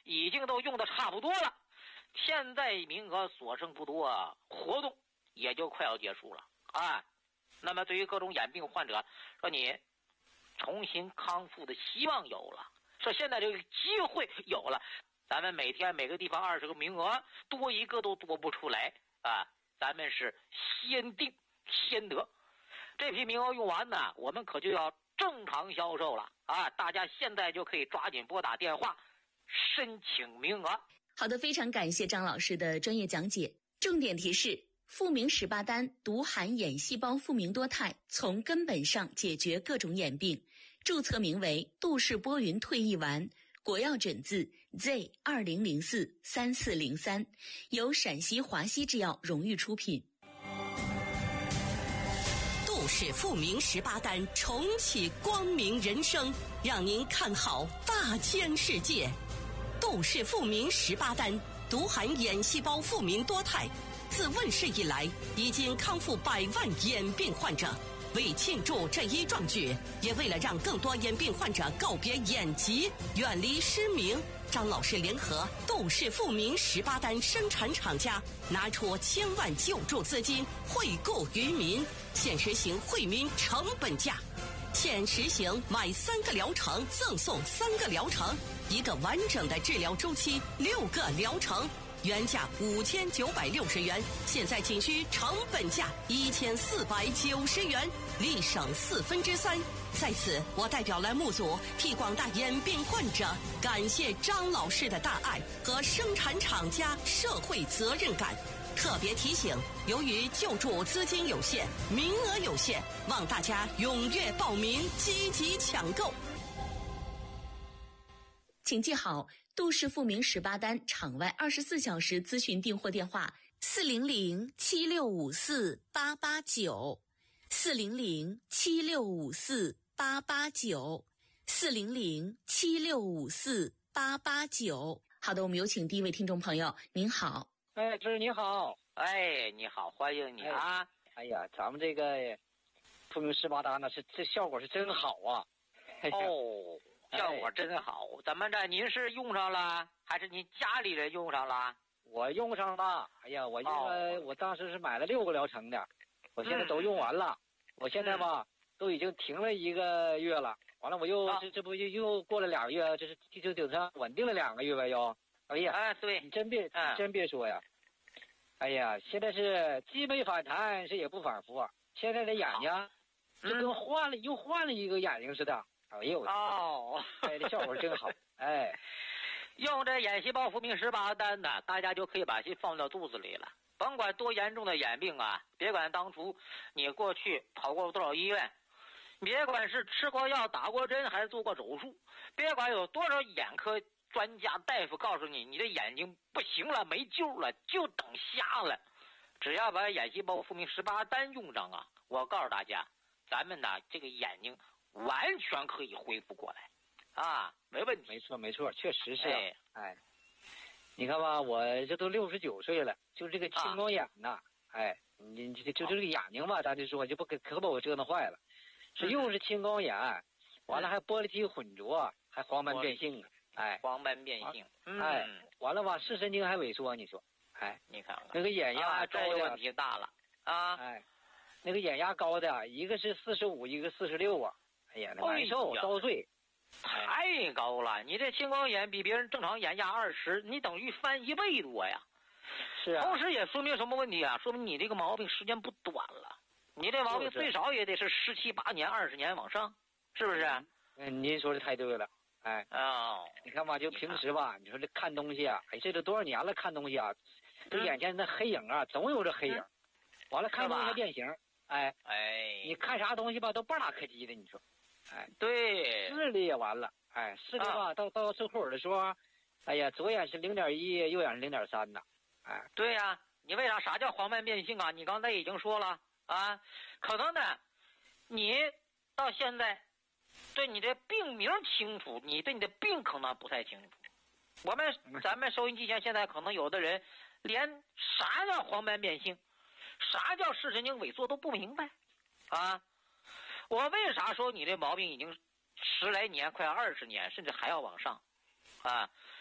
已经都用的差不多了，现在名额所剩不多，活动也就快要结束了啊。那么对于各种眼病患者，说你重新康复的希望有了，说现在这个机会有了，咱们每天每个地方20个名额，多一个都多不出来啊。咱们是先定先得，这批名额用完呢，我们可就要正常销售了啊！大家现在就可以抓紧拨打电话申请名额。 好的，非常感谢张老师的专业讲解。重点提示：复明18单独含眼细胞复明多肽，从根本上解决各种眼病。注册名为杜氏波云退役丸，国药诊字 Z20043403，由陕西华西制药荣誉出品。 杜氏复明18单，重启光明人生，让您看好大千世界。杜氏复明18单独含眼细胞复明多肽，自问世以来已经康复100万眼病患者。为庆祝这一壮举，也为了让更多眼病患者告别眼疾，远离失明，张老师联合杜氏复明18单生产厂家，拿出1000万救助资金惠顾于民，现实行惠民成本价。现实行买3个疗程赠送3个疗程，1个完整的治疗周期，6个疗程。原价5960元，现在仅需成本价1490元，立省3/4。在此，我代表栏目组替广大眼病患者感谢张老师的大爱和生产厂家社会责任感。特别提醒，由于救助资金有限，名额有限，望大家踊跃报名，积极抢购。 请记好杜氏复明18单场外24小时咨询订货电话：400-7654-889，400-7654-889。好的，我们有请第一位听众朋友。您好。 哎，这是你好。 哎，你好，欢迎你啊。 哎呀，咱们这个复明18单呢，这效果是真好啊。 哦，效果真好。怎么着？您是用上了，还是您家里人用上了？ 我用上了。哎呀，我用了，我当时是买了6个疗程的，我现在都用完了。我现在吧，都已经停了1个月了。完了，我又这不又过了2个月，这是就顶上稳定了2个月呗又。哎呀， 对， 你真别说呀。哎呀，现在是既没反弹，是也不反复。现在的眼睛就跟又换了一个眼睛似的。哎呦，哎，这效果真好。哎， 用这眼细胞复明18单呢，大家就可以把心放到肚子里了。甭管多严重的眼病啊，别管当初你过去跑过多少医院，别管是吃过药、打过针还是做过手术，别管有多少眼科专家大夫告诉你，你的眼睛不行了，没救了，就等瞎了。只要把眼细胞复明18单用上啊，我告诉大家，咱们呢这个眼睛完全可以恢复过来啊，没问题。 没错，确实是。哎，你看吧，我这都69岁了，就这个青光眼呐，哎，你就这个眼睛吧，咱就说就可把我折腾坏了，是又是青光眼，完了还玻璃体混浊，还黄斑变性。哎， 黄斑变性， 哎，完了吧，视神经还萎缩，你说，哎， 你看看那个眼压高的问题大了啊， 哎，那个眼压高的，一个是45，一个46啊，哎呀，那难受，遭罪， 太高了！你这青光眼比别人正常眼压20，你等于翻1倍多呀。 是啊， 同时也说明什么问题啊？说明你这个毛病时间不短了，你这毛病最少也得是17、18年、20年往上，是不是？ 您说的太对了。哎你看吧，就平时吧，你说这看东西啊，哎，这都多少年了，看东西啊，这眼前那黑影啊，总有这黑影，完了看东西还变形，哎，你看啥东西吧，都半拉可叽的，你说，哎， 对， 视力也完了，哎，视力吧，到收口的时候，哎呀，左眼是0.1，右眼是0.3呐，哎， 对呀，你为啥叫黄斑变性啊？你刚才已经说了啊，可能呢，你到现在。对你的病名清楚，你对你的病可能不太清楚。咱们收音机前现在可能有的人连啥叫黄斑变性，啥叫视神经萎缩都不明白啊！我为啥说你这毛病已经10来年，快20年，甚至还要往上啊？